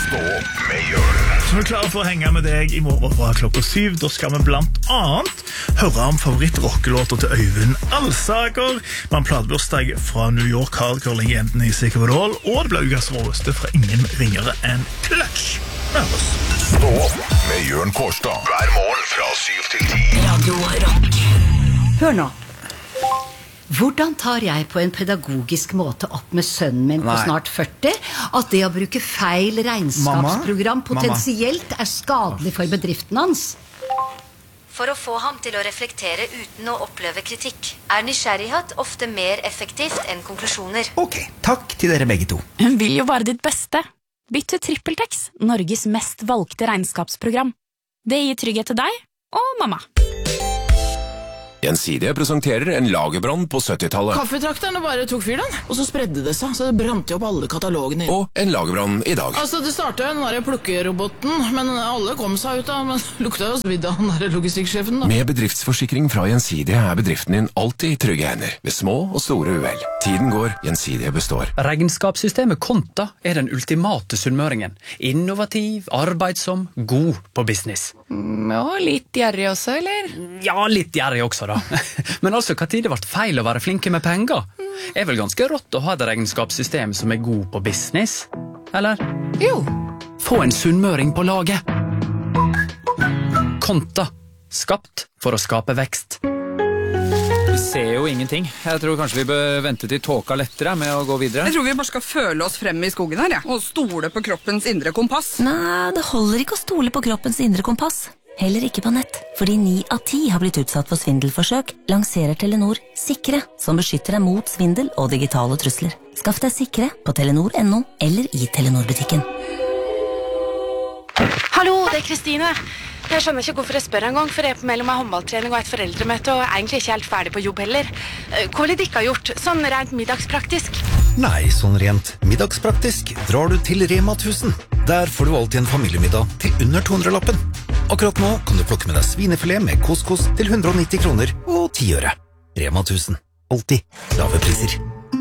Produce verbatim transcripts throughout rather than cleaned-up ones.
Stå opp med Jørn. Så vi er klare for å henge med deg I morgen fra klokka syv. Da skal vi blant annet høre om favorittrockelåter til Øyvind Alsager. Man platebursdag fra New York hardcore-legenden I Sikkervedal, og det ble ukas råeste fra ingen ringere enn Clutch. Med oss. Stå opp med Jørn Kårstad. Hver morgen fra syv til ti. Radio Rock. Hør nå. Hvordan tar jeg på en pedagogisk måte opp med sønnen min på Nei. snart førti at det å bruke feil regnskapsprogram Mamma? potensielt er skadelig for bedriften hans? For å få ham til å reflektere uten å oppleve kritikk, er nysgjerrighet ofte mer effektivt enn konklusjoner. Ok, takk til dere begge to. Hun vil jo bare ditt beste. Bytt til TrippelTex, Norges mest valgte regnskapsprogram. Det gir trygghet til deg og mamma. Gjensidige presenterer en lagerbrann på syttitallet. Kaffetrakterne bare tok fyr den, og så spredde det seg, så det brant jo opp alle katalogene. Og en lagerbrann I dag. Altså, det startet jo den der plukkeroboten, men alle kom seg ut av, men lukta jo svidd av den der logistikksjefen da. Med bedriftsforsikring fra Gjensidige er bedriften din alltid I trygge hender, ved små og store uhell. Tiden går, Gjensidige består. Regnskapssystemet Konta er den ultimate sunnmøringen. Innovativ, arbeidsom, god på business. Mm, ja, litt gjerrig også, eller? Ja, litt gjerrig også da. Men altså, hva tid det ble feil å være flinke med penger? Er vel ganske rått å ha et regnskapssystem som er god på business? Eller? Jo. Få en sunnmøring på laget. Konta. Skapt for å skape vekst. Vi ser jo ingenting. Jeg tror kanskje vi bør vente til tåka lettere med å gå videre. Jeg tror vi bare skal føle oss frem I skogen her, ja. Og stole på kroppens indre kompass. Nei, det holder ikke å stole på kroppens indre kompass. Heller ikke på nett, fordi ni av ti har blitt utsatt for svindelforsøk, lanserer Telenor Sikre, som beskytter deg mot svindel og digitale trusler. Skaff deg Sikre på telenor punktum no eller I Telenor-butikken. Hallo, det er Kristine. Jeg skjønner ikke hvorfor jeg spør en gang, for jeg er på mellom en håndballtrening og et foreldremøte, og er egentlig ikke helt ferdig på jobb heller. Hva vil dere ha gjort, sånn rent middagspraktisk? Nei, sånn rent middagspraktisk drar du til Rema tusen. Der får du alltid en familiemiddag til under to hundre lappen. Akkurat nå kan du plukke med deg svinefilet med couscous til hundre og nitti kroner og ti øre. Rema tusen. Alltid lave priser.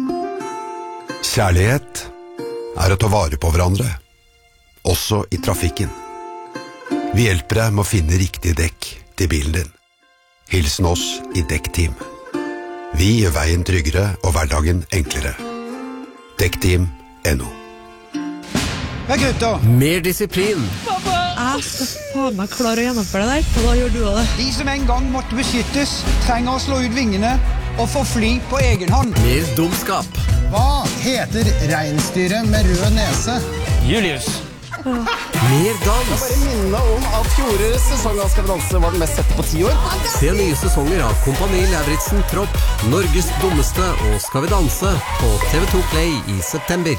Kjærlighet er å ta vare på hverandre, også I trafikken. Vi hjelper deg med å finne riktig dekk til bilen din. Hilsen oss I Dekkteam. Vi gjør veien tryggere og hverdagen enklere. Dekkteam punktum no. Hei gutta! Mer disiplin. Pappa! Jeg skal faen meg klare å gjennomføre det der. Hva gjør du av det? De som en gang måtte beskyttes, trenger å slå ut vingene og få fly på egen hånd. Mer dumskap. Hva heter reinsdyret med rød nese? Julius. Mer dans. Jeg bare minner om at fjorårets sesong av Skal vi danse var den mest sette på ti år. Se nye sesonger av Kompani Lauritzen, Tropp, Norges dummeste og Skal vi danse på T V to Play I september.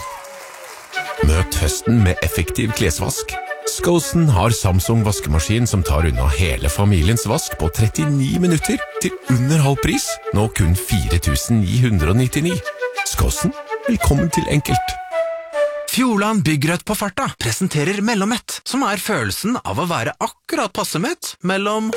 Møt høsten med effektiv klesvask. Skosen har Samsung vaskemaskin som tar unna hele familiens vask på trettini minutter til under halv pris, nå kun fire tusen ni hundre nittini. Skosen, velkommen til enkelt. Fjordland Byggrødt på farta presenterer Mellommett, som er følelsen av å være akkurat passe mett mellom...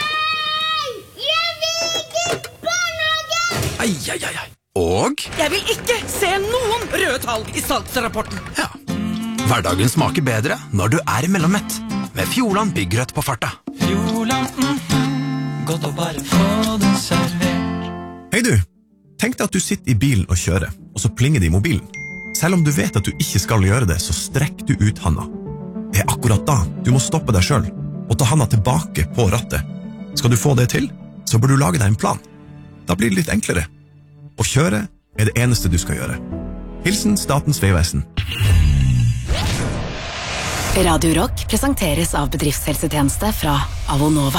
Jeg vil ikke barnehage! Ai, ai, ai, ai. Og... Jeg vil ikke se noen røde tall I salgsrapporten. Ja. Hverdagen smaker bedre når du er Mellommett, med Fjordland Byggrødt på farta. Fjordland, mm, godt å bare få det servert. Hei du, tenk deg at du sitter I bilen og kjører, og så plinger det I mobilen. Selv om du vet at du ikke skal gjøre det, så strekk du ut handa. Det er akkurat da du må stoppe deg selv, og ta handa tilbake på rattet. Skal du få det til, så bør du lage deg en plan. Da blir det litt enklere. Å kjøre er det eneste du skal gjøre. Hilsen Statens vegvesen. Radio Rock presenteres av bedriftshelsetjeneste fra Avonova.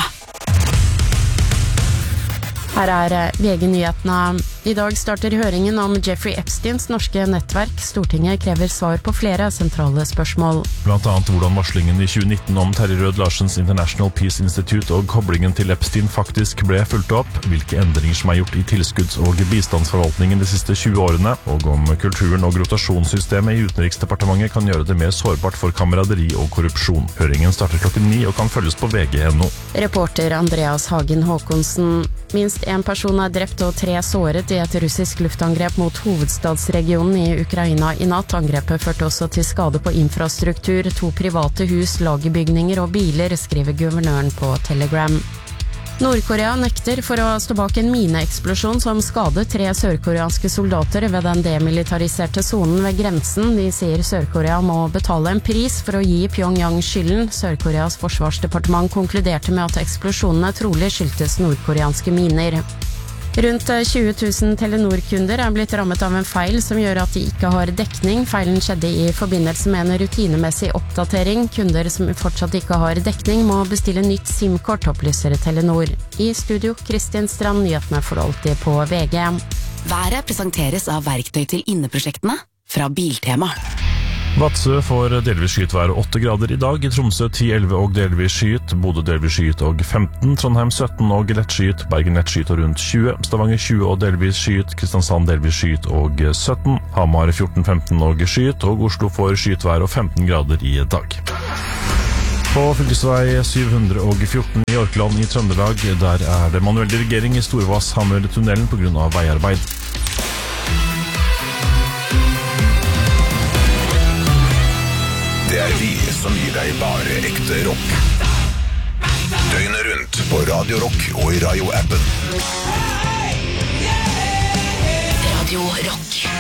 Her er V G-nyhetene. I dag starter høringen om Jeffrey Epsteins norske nettverk. Stortinget krever svar på flere sentrale spørsmål. Blant annet hvordan varslingen I tjue nitten om Terje Rød Larsens International Peace Institute og koblingen til Epstein faktisk ble fulgt opp, hvilke endringer som er gjort I tilskudds- og bistandsforvaltningen de siste tjue årene, og om kulturen og rotasjonssystemet I Utenriksdepartementet kan gjøre det mer sårbart for kameraderi og korrupsjon. Høringen starter klokken ni og kan følges på V G punktum no. Reporter Andreas Hagen Håkonsen. Minst en person er drept og tre såret i et russisk luftangrep mot hovedstadsregionen i Ukraina i natt. Angrepet førte også til skade på infrastruktur, to private hus, lagerbygninger og biler, skriver guvernøren på Telegram. Nordkorea nekter for å stå bak en mineeksplosjon som skadet tre sørkoreanske soldater ved den demilitariserte zonen ved grensen. De sier Sør-Korea må betale en pris for å gi Pyongyang skylden. Sør-Koreas forsvarsdepartement konkluderte med at eksplosjonene trolig skyldtes nordkoreanske miner. Rundt tjue tusen Telenor-kunder er blitt rammet av en feil som gjør at de ikke har dekning. Feilen skjedde i forbindelse med en rutinemessig oppdatering. Kunder som fortsatt ikke har dekning må bestille nytt SIM-kort, opplyser Telenor. I studio, Kristin Strand, nyhetene for alltid på V G. Været presenteres av verktøy til inneprosjektene fra Biltema. Vadsø får delvis skyet vær åtte grader i dag, i Tromsø ti elleve og delvis skyet, Bodø delvis skyet og femten, Trondheim sytten og lett skyet, Bergen lett skyet og rundt tjue, Stavanger tjue og delvis skyet, Kristiansand delvis skyet og sytten, Hamar fjorten femten og skyet, og Oslo får skyet vær og femten grader i dag. På fylkesvei syv hundre og fjorten i Orkland i Trøndelag, der er det manuell dirigering i Storvass-Hammer-tunnelen på grunn av veiarbeid. Det er vi som gir deg bare ekte rock. Døgnet rundt på Radio Rock og i Radio-appen. Radio Rock.